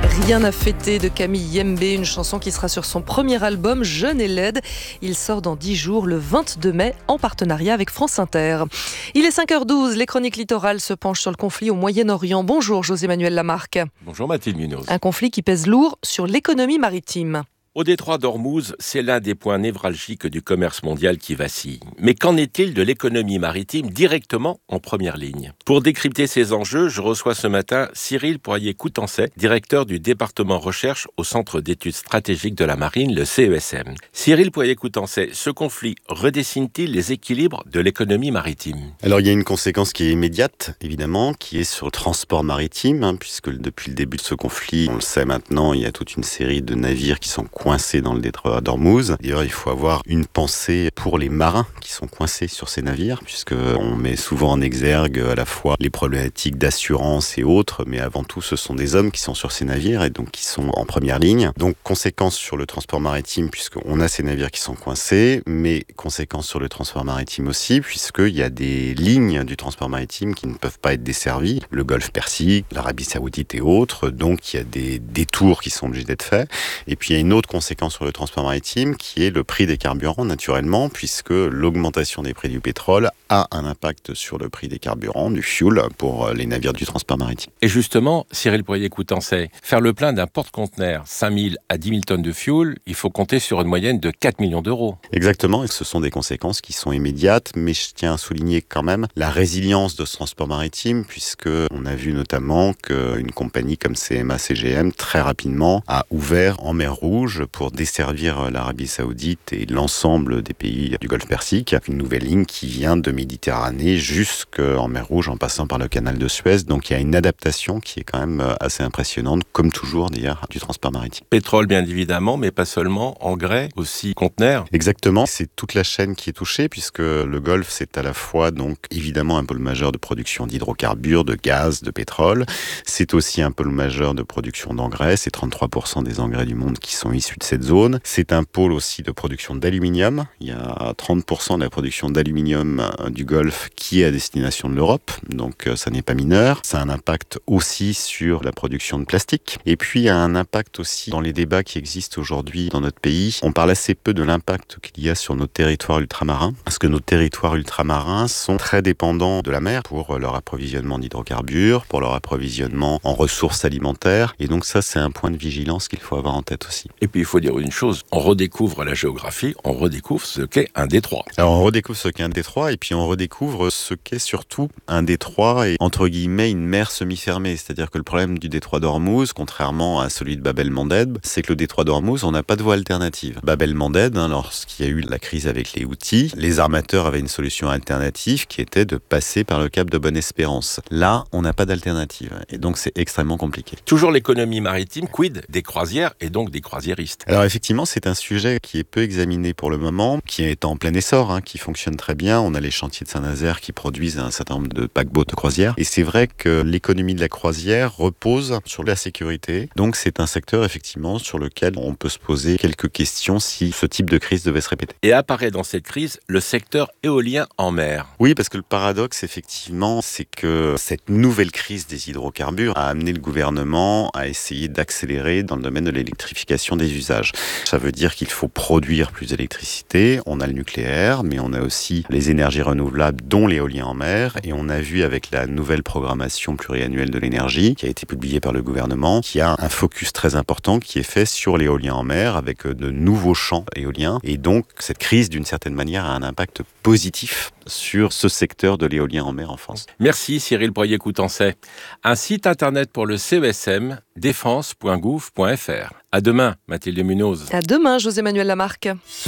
Rien à fêter de Camille Yembe, une chanson qui sera sur son premier album Jeune et laide. Il sort dans 10 jours, le 22 mai, en partenariat avec France Inter. Il est 5h12, les chroniques littorales se penchent sur le conflit au Moyen-Orient. Bonjour José-Manuel Lamarque. Bonjour Mathilde Munoz. Un conflit qui pèse lourd sur l'économie maritime. Au détroit d'Ormuz, c'est l'un des points névralgiques du commerce mondial qui vacille. Mais qu'en est-il de l'économie maritime directement en première ligne ? Pour décrypter ces enjeux, je reçois ce matin Cyril Poirier-Coutançais, directeur du département recherche au Centre d'études stratégiques de la marine, le CESM. Cyril Poirier-Coutançais, ce conflit redessine-t-il les équilibres de l'économie maritime ? Alors il y a une conséquence qui est immédiate, évidemment, qui est sur le transport maritime, puisque depuis le début de ce conflit, on le sait maintenant, il y a toute une série de navires qui sont coincés dans le détroit d'Ormuz. D'ailleurs, il faut avoir une pensée pour les marins qui sont coincés sur ces navires, puisque on met souvent en exergue à la fois les problématiques d'assurance et autres, mais avant tout, ce sont des hommes qui sont sur ces navires et donc qui sont en première ligne. Donc, conséquence sur le transport maritime, puisqu'on a ces navires qui sont coincés, mais conséquence sur le transport maritime aussi, puisqu'il y a des lignes du transport maritime qui ne peuvent pas être desservies, le Golfe Persique, l'Arabie Saoudite et autres, donc il y a des détours qui sont obligés d'être faits. Et puis, il y a une autre conséquence sur le transport maritime qui est le prix des carburants, naturellement, puisque l'augmentation des prix du pétrole a un impact sur le prix des carburants, du fuel, pour les navires du transport maritime. Et justement, Cyril Poirier-Coutançais, faire le plein d'un porte-conteneur, 5 000 à 10 000 tonnes de fuel, il faut compter sur une moyenne de 4 millions d'euros. Exactement, et ce sont des conséquences qui sont immédiates, mais je tiens à souligner quand même la résilience de ce transport maritime, puisque on a vu notamment qu'une compagnie comme CMA-CGM, très rapidement, a ouvert en mer Rouge pour desservir l'Arabie Saoudite et l'ensemble des pays du Golfe Persique. Une nouvelle ligne qui vient de Méditerranée jusqu'en mer Rouge en passant par le canal de Suez. Donc il y a une adaptation qui est quand même assez impressionnante, comme toujours d'ailleurs, du transport maritime. Pétrole bien évidemment, mais pas seulement, engrais, aussi conteneurs. Exactement, c'est toute la chaîne qui est touchée puisque le Golfe c'est à la fois donc évidemment un pôle majeur de production d'hydrocarbures, de gaz, de pétrole. C'est aussi un pôle majeur de production d'engrais, c'est 33% des engrais du monde qui sont issus de cette zone. C'est un pôle aussi de production d'aluminium. Il y a 30% de la production d'aluminium du Golfe qui est à destination de l'Europe, donc ça n'est pas mineur. Ça a un impact aussi sur la production de plastique. Et puis il y a un impact aussi dans les débats qui existent aujourd'hui dans notre pays. On parle assez peu de l'impact qu'il y a sur nos territoires ultramarins, parce que nos territoires ultramarins sont très dépendants de la mer pour leur approvisionnement d'hydrocarbures, pour leur approvisionnement en ressources alimentaires. Et donc ça, c'est un point de vigilance qu'il faut avoir en tête aussi. Et puis il faut dire une chose, on redécouvre la géographie, on redécouvre ce qu'est un détroit. Alors on redécouvre ce qu'est un détroit et puis on redécouvre ce qu'est surtout un détroit et entre guillemets une mer semi-fermée. C'est-à-dire que le problème du détroit d'Ormuz, contrairement à celui de Bab el-Mandeb, c'est que le détroit d'Ormuz, on n'a pas de voie alternative. Bab el-Mandeb, lorsqu'il y a eu la crise avec les Houthis, les armateurs avaient une solution alternative qui était de passer par le cap de Bonne-Espérance. Là, on n'a pas d'alternative et donc c'est extrêmement compliqué. Toujours l'économie maritime, quid des croisières et donc des croisiéristes. Alors effectivement, c'est un sujet qui est peu examiné pour le moment, qui est en plein essor, qui fonctionne très bien. On a les chantiers de Saint-Nazaire qui produisent un certain nombre de paquebots de croisière. Et c'est vrai que l'économie de la croisière repose sur la sécurité. Donc c'est un secteur effectivement sur lequel on peut se poser quelques questions si ce type de crise devait se répéter. Et apparaît dans cette crise le secteur éolien en mer. Oui, parce que le paradoxe effectivement, c'est que cette nouvelle crise des hydrocarbures a amené le gouvernement à essayer d'accélérer dans le domaine de l'électrification des usages. Ça veut dire qu'il faut produire plus d'électricité. On a le nucléaire, mais on a aussi les énergies renouvelables, dont l'éolien en mer. Et on a vu avec la nouvelle programmation pluriannuelle de l'énergie, qui a été publiée par le gouvernement, qu'il y a un focus très important qui est fait sur l'éolien en mer, avec de nouveaux champs éoliens. Et donc, cette crise, d'une certaine manière, a un impact positif sur ce secteur de l'éolien en mer en France. Merci Cyril Poirier-Coutançais. Un site internet pour le CESM, défense.gouv.fr. À demain, Mathilde Munoz. À demain, José-Manuel Lamarque.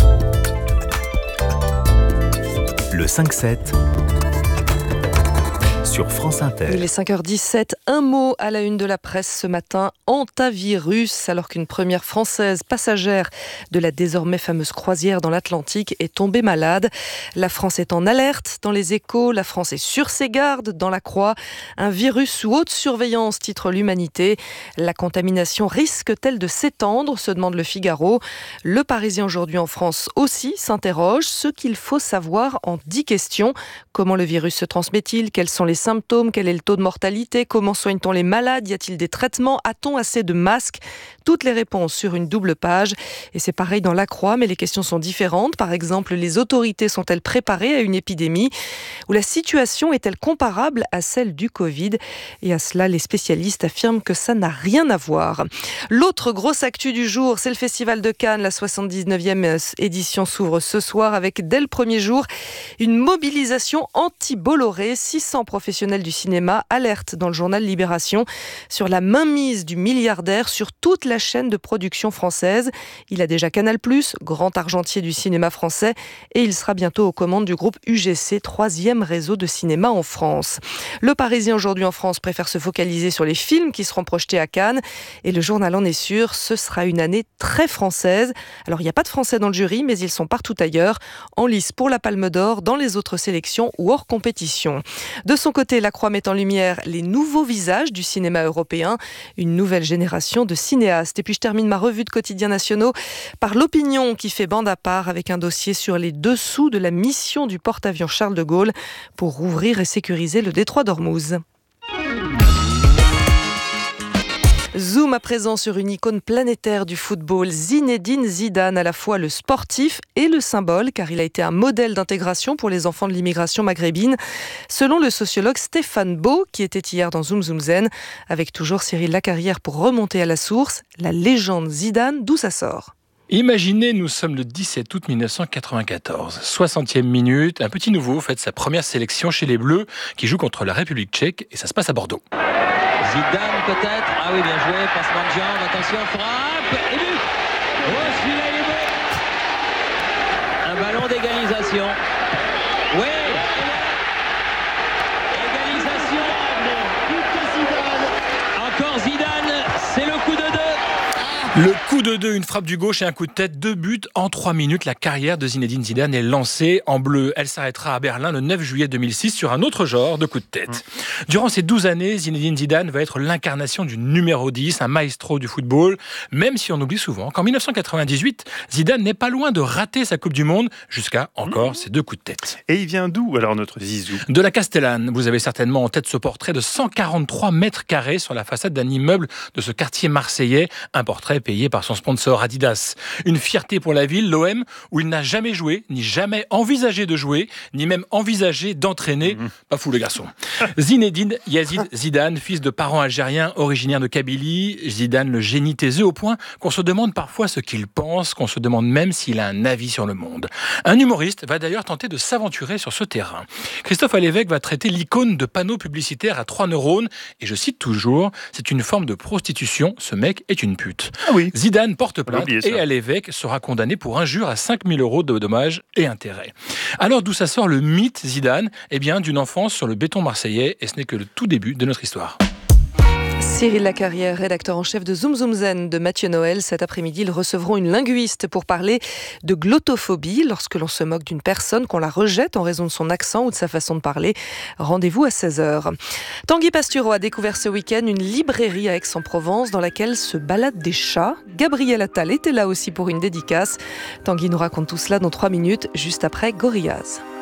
Le 5-7 sur France Inter. Il est 5h17. Un mot à la une de la presse ce matin. Hantavirus, alors qu'une première française passagère de la désormais fameuse croisière dans l'Atlantique est tombée malade. La France est en alerte dans les Échos. La France est sur ses gardes dans la Croix. Un virus sous haute surveillance, titre l'Humanité. La contamination risque-t-elle de s'étendre, se demande le Figaro. Le Parisien aujourd'hui en France aussi s'interroge. Ce qu'il faut savoir en 10 questions. Comment le virus se transmet-il ? Quels sont les symptômes? Quel est le taux de mortalité? Comment soigne-t-on les malades? Y a-t-il des traitements? A-t-on assez de masques? Toutes les réponses sur une double page. Et c'est pareil dans La Croix, mais les questions sont différentes. Par exemple, les autorités sont-elles préparées à une épidémie? Ou la situation est-elle comparable à celle du Covid? Et à cela, les spécialistes affirment que ça n'a rien à voir. L'autre grosse actu du jour, c'est le Festival de Cannes. La 79e édition s'ouvre ce soir avec, dès le premier jour, une mobilisation anti-Bolloré. 600 professionnels du cinéma alertent dans le journal Libération sur la mainmise du milliardaire sur toute la chaîne de production française. Il a déjà Canal+, grand argentier du cinéma français, et il sera bientôt aux commandes du groupe UGC, 3e réseau de cinéma en France. Le Parisien aujourd'hui en France préfère se focaliser sur les films qui seront projetés à Cannes, et le journal en est sûr, ce sera une année très française. Alors il n'y a pas de Français dans le jury, mais ils sont partout ailleurs, en lice pour la Palme d'Or, dans les autres sélections ou hors compétition. De son côté, La Croix met en lumière les nouveaux visages du cinéma européen, une nouvelle génération de cinéastes. Et puis je termine ma revue de quotidiens nationaux par l'Opinion qui fait bande à part avec un dossier sur les dessous de la mission du porte-avions Charles de Gaulle pour rouvrir et sécuriser le détroit d'Ormuz. Zoom à présent sur une icône planétaire du football, Zinedine Zidane, à la fois le sportif et le symbole, car il a été un modèle d'intégration pour les enfants de l'immigration maghrébine, selon le sociologue Stéphane Beau, qui était hier dans Zoom Zoom Zen, avec toujours Cyril Lacarrière pour remonter à la source, la légende Zidane, d'où ça sort. Imaginez, nous sommes le 17 août 1994, 60e minute, un petit nouveau fait sa première sélection chez les Bleus qui joue contre la République tchèque et ça se passe à Bordeaux. Zidane peut-être, ah oui bien joué, passement de jambe, attention, frappe, et but. Oh celui-là il est beau. Un ballon d'égalisation. Oui. Égalisation. Encore Zidane, c'est le coup de 2. Le coup de 2, une frappe du gauche et un coup de tête, 2 buts en 3 minutes. La carrière de Zinedine Zidane est lancée en bleu. Elle s'arrêtera à Berlin le 9 juillet 2006 sur un autre genre de coup de tête. Durant ces 12 années, Zinedine Zidane va être l'incarnation du numéro 10, un maestro du football, même si on oublie souvent qu'en 1998, Zidane n'est pas loin de rater sa Coupe du Monde jusqu'à encore ces 2 coups de tête. Et il vient d'où alors notre Zizou? De la Castellane. Vous avez certainement en tête ce portrait de 143 mètres carrés sur la façade d'un immeuble de ce quartier marseillais, un portrait payé par son sponsor Adidas. Une fierté pour la ville, l'OM, où il n'a jamais joué, ni jamais envisagé de jouer, ni même envisagé d'entraîner. Pas fou le garçon. Zinedine Yazid Zidane, fils de parents algériens originaires de Kabylie. Zidane, le génie taiseux au point qu'on se demande parfois ce qu'il pense, qu'on se demande même s'il a un avis sur le monde. Un humoriste va d'ailleurs tenter de s'aventurer sur ce terrain. Christophe Alévêque va traiter l'icône de panneaux publicitaires à 3 neurones, et je cite toujours, c'est une forme de prostitution, ce mec est une pute. Ah oui. Zidane porte plainte et Alévêque sera condamné pour injure à 5 000 € de dommages et intérêts. Alors d'où ça sort le mythe Zidane? Eh bien d'une enfance sur le béton marseillais, et ce n'est que le tout début de notre histoire. Cyril Lacarrière, rédacteur en chef de Zoom Zoom Zen de Mathieu Noël. Cet après-midi, ils recevront une linguiste pour parler de glottophobie, lorsque l'on se moque d'une personne, qu'on la rejette en raison de son accent ou de sa façon de parler. Rendez-vous à 16h. Tanguy Pastureau a découvert ce week-end une librairie à Aix-en-Provence dans laquelle se baladent des chats. Gabriel Attal était là aussi pour une dédicace. Tanguy nous raconte tout cela dans 3 minutes, juste après Gorillaz.